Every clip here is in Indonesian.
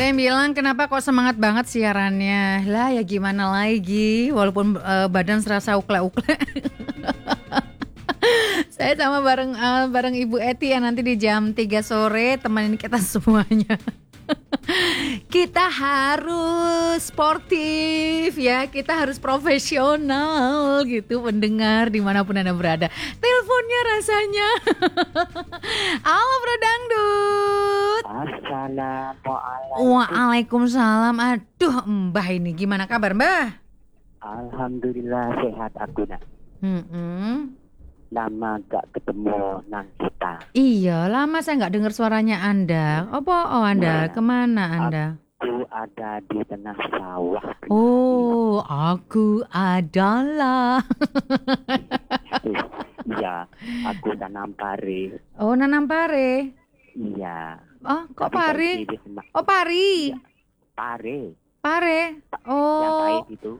Saya bilang kenapa kok semangat banget siarannya. Lah ya gimana lagi, walaupun badan serasa uklek-uklek. Saya sama bareng Ibu Eti ya nanti di jam 3 sore temenin kita semuanya. Kita harus sportif ya, kita harus profesional gitu pendengar dimanapun Anda berada. Teleponnya rasanya. Halo Bro Dangdut. Assalamualaikum. Waalaikumsalam. Aduh Mbah ini gimana kabar Mbah? Alhamdulillah sehat aku nak. Lama gak ketemu nang kita. Iya, lama saya nggak dengar suaranya Anda. Anda? Kemana Anda? Aku ada di tengah sawah. Oh, aku adalah. Iya, aku tanam pare. Oh, nanam pare. Iya. Oh, kok Tapi pari? di semak- Oh, pari. Iya, pare. Pare. Yang Oh. pahit itu.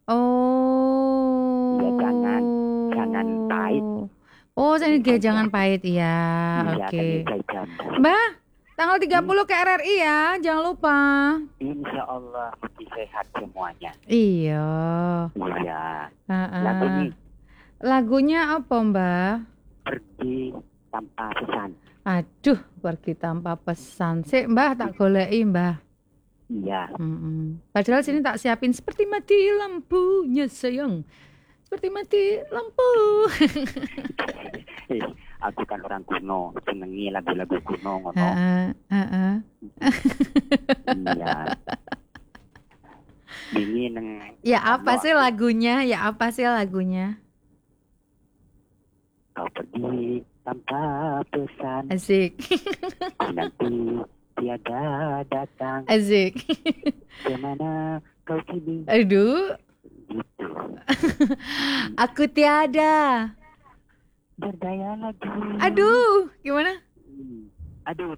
Oh. Ya, jangan pahit. Oh, jadi jangan pahit ya. Iya, Oke. kan jajan. Mbak, tanggal 30 ke RRI ya, jangan lupa. Insya Allah mesti sehat semuanya. Iya. Iya. Heeh. Lagunya Lagunya apa, Mbak? pergi tanpa pesan. Aduh, pergi tanpa pesan. Sik, Mbah, tak goleki, Mbah. Iya. Padahal sini tak siapin seperti mati lampunya sayang. Seperti mati lampu. Aku kan orang kuno, senengi lagu-lagu kuno ngono. Iya. Dingin neng. Ya apa sih lagunya? Kau pergi tanpa pesan, Asik. nanti tiada datang. Asik. Kemana kau kini? Aduh, Gitu. aku tiada. Berdaya lagi. Aduh, gimana? Aduh.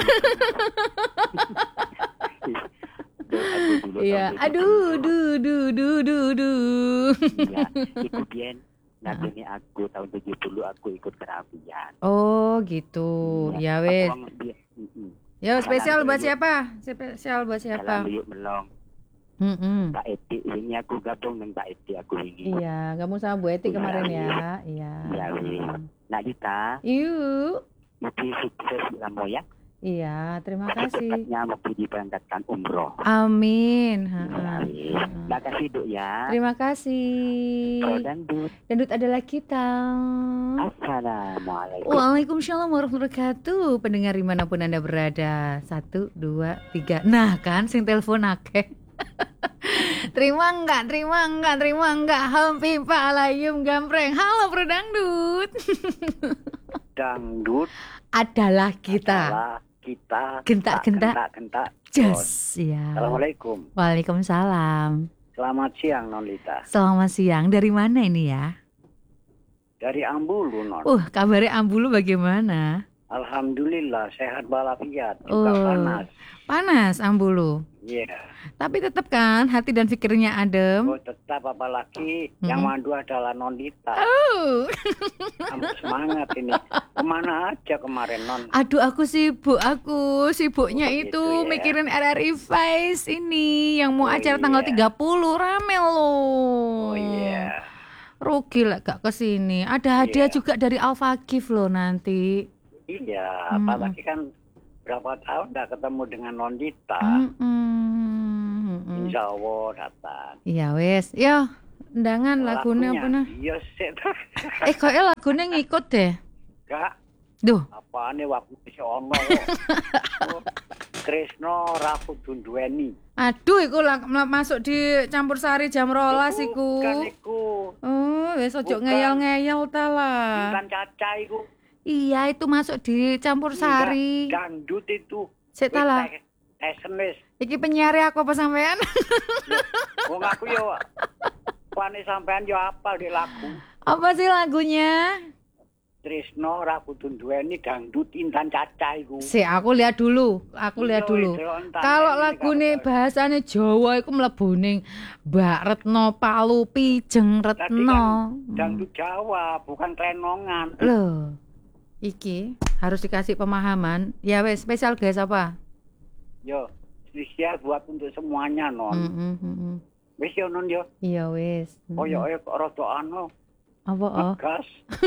Iya, aduh, du. Iya, ikut bien. Lagunya aku tahun 70 aku ikut kerapian. Oh, gitu. Ya wes. Ya spesial buat siapa? Spesial buat siapa? Kalau yuk melong. Mbak Eti ini aku gabung dengan Mbak Eti aku ini. Iya, kamu sama Bu Eti kemarin ya. Iya. Iya, Nak Dita. Yuk. Mesti sukses lama ya. Iya, terima kasih. Cepatnya mesti diberangkatkan umroh. Amin. Terima kasih Duk ya. Terima kasih. Pro Dangdut. Dangdut adalah kita. Assalamualaikum. Waalaikumsalam warahmatullahi wabarakatuh. Pendengar dimanapun Anda berada. 1, 2, 3. Nah kan, sing telepon akeh. Terima enggak? Hampi Pak Alayum Gampreng. Halo Bro Dangdut. Dangdut adalah kita. Gentak. Yes, ya. Assalamualaikum. Waalaikumsalam. Selamat siang Nolita. Selamat siang. Dari mana ini ya? Dari Ambulu Non. Kabarnya Ambulu bagaimana? Alhamdulillah sehat walafiat. Juga panas. Panas Ambulu. Iya. Tapi tetap kan hati dan pikirnya adem. Oh tetap, apalagi yang mandu adalah Nolita. Semangat ini. Kemana aja kemarin Non? Aduh aku sibuknya itu gitu ya. mikirin RRI Vice ini yang mau acara tanggal 30 rame loh. Oh iya. Rugi lah gak kesini. Ada hadiah juga dari Al-Fakif loh nanti. Iya, apalagi kan berapa tahun udah ketemu dengan Nolita. Insya Allah datang. Iya wes, yo undangan lagunya apa nah? Iya sih. Kayaknya lagunya ngikut deh. Kak. Duh. Apaan nih waktu si ono? Tresno Rafu Dundueni. Aduh, iku masuk di campur sari jam 12 iku. Bukan iku. Oh, wes ojo ngeyel-ngeyel ta lah. Bukan Caca iku. Iya, itu masuk di campur sari. Dangdut itu. Sik ta lah. SMS. Iki penyiar apa sampean? Wong aku yo wani sampean yo apal di lagu. Apa sih lagunya? Tresno Rafu Dundueni Dangdut Intan Caca iku. Aku lihat dulu. Kalau lagune bahasane Jawa iku mlebu ning Mbak Retno Palu Pijeng Retno. Kan dangdut Jawa, bukan Renongan. Loh. Iki harus dikasih pemahaman. Ya wes, spesial guys apa? Yo, spesial buat untuk semuanya non. Wis yo non yo. Iya wis. Koyo kok rada Apa oh? gas.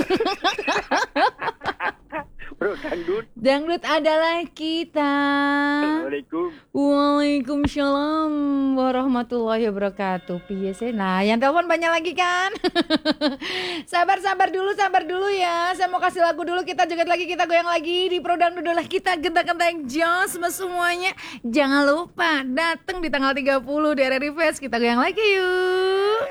Bro dangdut. Dangdut adalah kita. Assalamualaikum. Waalaikumsalam warahmatullahi wabarakatuh. Piye sih? Nah, yang telepon banyak lagi kan? sabar dulu ya. Saya mau kasih lagu dulu, kita joget lagi, kita goyang lagi di Pro Dangdut adalah kita, gentang-gentang jos semuanya. Jangan lupa datang di tanggal 30 di RRI Fest, kita goyang lagi yuk.